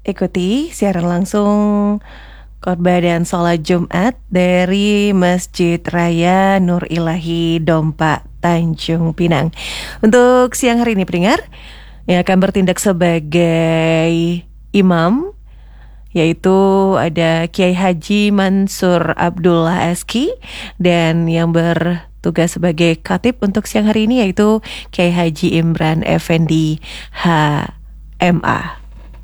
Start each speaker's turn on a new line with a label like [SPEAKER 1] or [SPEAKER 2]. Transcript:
[SPEAKER 1] ikuti siaran langsung khotbah dan sholat Jumat dari Masjid Raya Nur Ilahi Dompa Tanjung Pinang. Untuk siang hari ini pendengar yang akan bertindak sebagai imam yaitu ada Kiai Haji Mansur Abdullah Eski, dan yang bertugas sebagai khatib untuk siang hari ini yaitu Kiai Haji Imran Effendi HMA.